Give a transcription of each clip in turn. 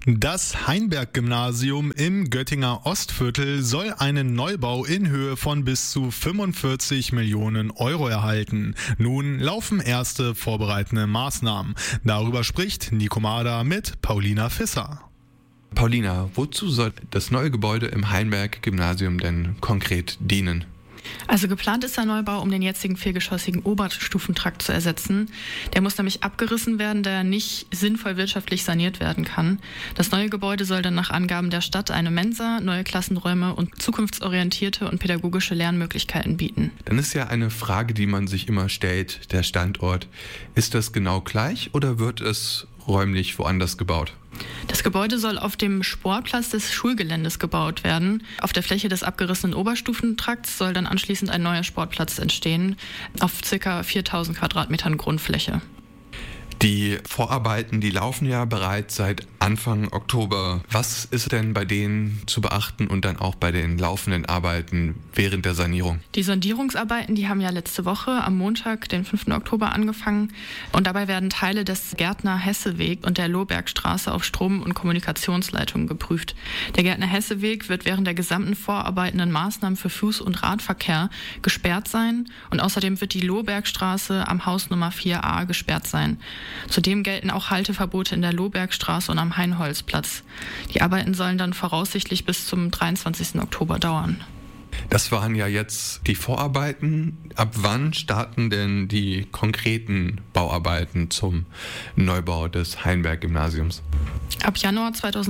Das Heinberg-Gymnasium im Göttinger Ostviertel soll einen Neubau in Höhe von bis zu 45 Millionen Euro erhalten. Nun laufen erste vorbereitende Maßnahmen. Darüber spricht Nico Mader mit Paulina Fisser. Paulina, wozu soll das neue Gebäude im Heinberg-Gymnasium denn konkret dienen? Also geplant ist der Neubau, um den jetzigen viergeschossigen Oberstufentrakt zu ersetzen. Der muss nämlich abgerissen werden, da er nicht sinnvoll wirtschaftlich saniert werden kann. Das neue Gebäude soll dann nach Angaben der Stadt eine Mensa, neue Klassenräume und zukunftsorientierte und pädagogische Lernmöglichkeiten bieten. Dann ist ja eine Frage, die man sich immer stellt, der Standort. Ist das genau gleich oder wird es räumlich woanders gebaut? Das Gebäude soll auf dem Sportplatz des Schulgeländes gebaut werden. Auf der Fläche des abgerissenen Oberstufentrakts soll dann anschließend ein neuer Sportplatz entstehen, auf ca. 4000 Quadratmetern Grundfläche. Die Vorarbeiten, die laufen ja bereits seit Anfang Oktober. Was ist denn bei denen zu beachten und dann auch bei den laufenden Arbeiten während der Sanierung? Die Sondierungsarbeiten, die haben ja letzte Woche am Montag, den 5. Oktober angefangen. Und dabei werden Teile des Gärtner-Hesse-Weg und der Lohbergstraße auf Strom- und Kommunikationsleitungen geprüft. Der Gärtner-Hesse-Weg wird während der gesamten vorarbeitenden Maßnahmen für Fuß- und Radverkehr gesperrt sein. Und außerdem wird die Lohbergstraße am Haus Nummer 4a gesperrt sein. Zudem gelten auch Halteverbote in der Lohbergstraße und am Heinholzplatz. Die Arbeiten sollen dann voraussichtlich bis zum 23. Oktober dauern. Das waren ja jetzt die Vorarbeiten. Ab wann starten denn die konkreten Bauarbeiten zum Neubau des Heinberg-Gymnasiums? Ab Januar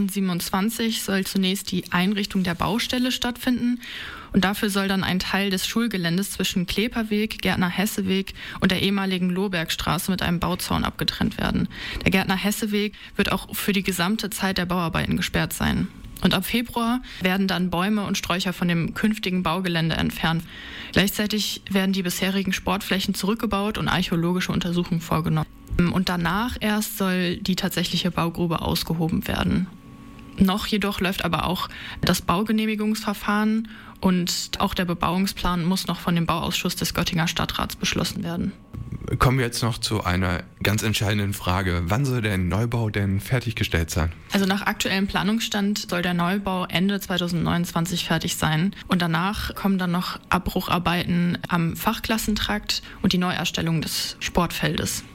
2027 soll zunächst die Einrichtung der Baustelle stattfinden. Und dafür soll dann ein Teil des Schulgeländes zwischen Kleperweg, Gärtner-Hesse-Weg und der ehemaligen Lohbergstraße mit einem Bauzaun abgetrennt werden. Der Gärtner-Hesse-Weg wird auch für die gesamte Zeit der Bauarbeiten gesperrt sein. Und ab Februar werden dann Bäume und Sträucher von dem künftigen Baugelände entfernt. Gleichzeitig werden die bisherigen Sportflächen zurückgebaut und archäologische Untersuchungen vorgenommen. Und danach erst soll die tatsächliche Baugrube ausgehoben werden. Noch jedoch läuft aber auch das Baugenehmigungsverfahren und auch der Bebauungsplan muss noch von dem Bauausschuss des Göttinger Stadtrats beschlossen werden. Kommen wir jetzt noch zu einer ganz entscheidenden Frage. Wann soll der Neubau denn fertiggestellt sein? Also nach aktuellem Planungsstand soll der Neubau Ende 2029 fertig sein. Und danach kommen dann noch Abbrucharbeiten am Fachklassentrakt und die Neuerstellung des Sportfeldes.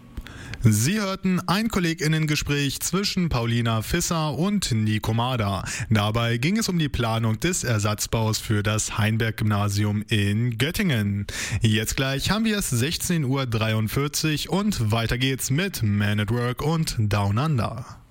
Sie hörten ein KollegInnen-Gespräch zwischen Paulina Fisser und Nico Mader. Dabei ging es um die Planung des Ersatzbaus für das Heinberg-Gymnasium in Göttingen. Jetzt gleich haben wir es 16:43 Uhr und weiter geht's mit Man at Work und Down Under.